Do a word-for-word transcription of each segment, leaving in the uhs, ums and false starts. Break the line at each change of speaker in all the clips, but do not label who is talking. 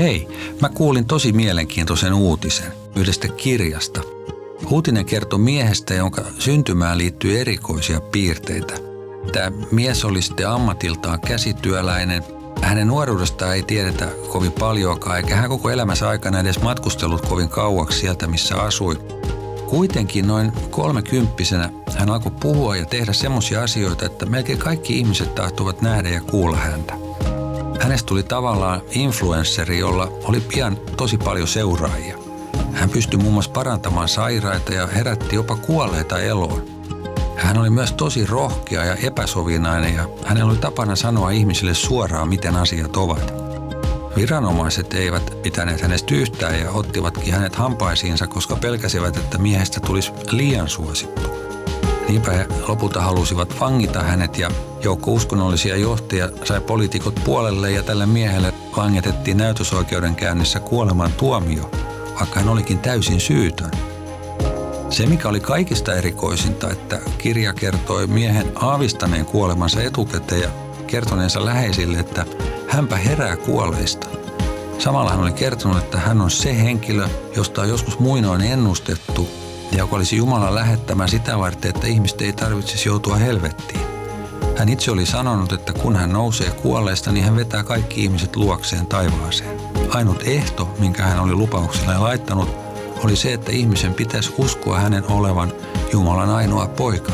Hei, mä kuulin tosi mielenkiintoisen uutisen yhdestä kirjasta. Uutinen kertoi miehestä, jonka syntymään liittyy erikoisia piirteitä. Tämä mies oli sitten ammatiltaan käsityöläinen. Hänen nuoruudestaan ei tiedetä kovin paljoakaan, eikä hän koko elämänsä aikana edes matkustellut kovin kauaksi sieltä, missä asui. Kuitenkin noin kolmekymppisenä hän alkoi puhua ja tehdä semmoisia asioita, että melkein kaikki ihmiset tahtoivat nähdä ja kuulla häntä. Hänestä tuli tavallaan influensseri, jolla oli pian tosi paljon seuraajia. Hän pystyi muun muassa parantamaan sairaita ja herätti jopa kuolleita eloon. Hän oli myös tosi rohkea ja epäsovinainen ja hänellä oli tapana sanoa ihmisille suoraan, miten asiat ovat. Viranomaiset eivät pitäneet hänestä yhtään ja ottivatkin hänet hampaisiinsa, koska pelkäsivät, että miehestä tulisi liian suosittu. Niinpä he lopulta halusivat vangita hänet ja joukko uskonnollisia johtajia sai poliitikot puolelle ja tälle miehelle langetettiin näytösoikeudenkäynnissä kuoleman tuomio, vaikka hän olikin täysin syytön. Se, mikä oli kaikista erikoisinta, että kirja kertoi miehen aavistaneen kuolemansa etukäteen ja kertoneensa läheisille, että hänpä herää kuolleista. Samalla hän oli kertonut, että hän on se henkilö, josta on joskus muinoin ennustettu ja joka olisi Jumalan lähettämä sitä varten, että ihmiset ei tarvitsisi joutua helvettiin. Hän itse oli sanonut, että kun hän nousee kuolleista, niin hän vetää kaikki ihmiset luokseen taivaaseen. Ainut ehto, minkä hän oli lupaukselleen laittanut, oli se, että ihmisen pitäisi uskoa hänen olevan Jumalan ainoa poika.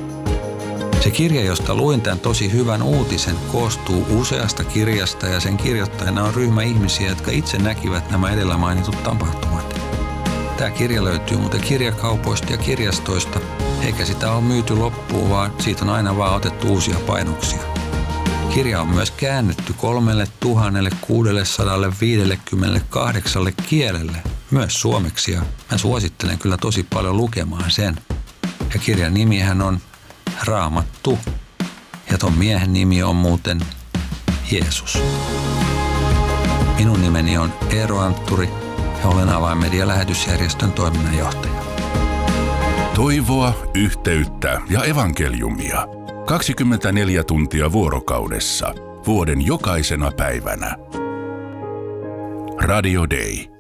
Se kirja, josta luin tämän tosi hyvän uutisen, koostuu useasta kirjasta ja sen kirjoittajana on ryhmä ihmisiä, jotka itse näkivät nämä edellä mainitut tapahtumat. Tämä kirja löytyy muuten kirjakaupoista ja kirjastoista, eikä sitä ole myyty loppuun, vaan siitä on aina vaan otettu uusia painoksia. Kirja on myös käännetty kolmelle tuhannelle kuudelle viidellekymmenellekahdeksalle kielelle, myös suomeksi, ja mä suosittelen kyllä tosi paljon lukemaan sen. Ja kirjan nimihän on Raamattu, ja ton miehen nimi on muuten Jeesus. Minun nimeni on Eero Antturi, ja olen Avainmedia-lähetysjärjestön toiminnanjohtaja.
Toivoa, yhteyttä ja evankeliumia. kaksikymmentäneljä tuntia vuorokaudessa, vuoden jokaisena päivänä. Radio Day.